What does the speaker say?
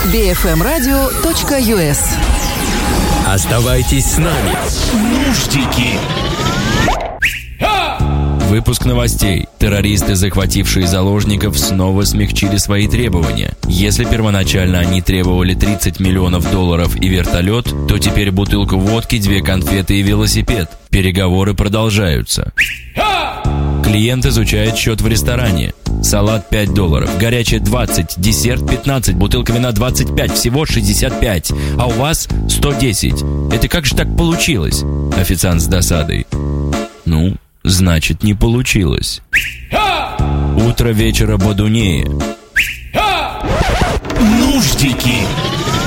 bfmradio.us. Оставайтесь с нами. Нуждики. Выпуск новостей. Террористы, захватившие заложников, снова смягчили свои требования. Если первоначально они требовали $30 миллионов и вертолет, то теперь бутылку водки, 2 конфеты и велосипед. Переговоры продолжаются. Клиент изучает счет в ресторане. Салат $5, горячее 20, десерт 15, бутылка вина 25, всего 65, а у вас 110. Это как же так получилось? Официант с досадой. Ну, значит, не получилось. Утро вечера бодунее. Нуждики.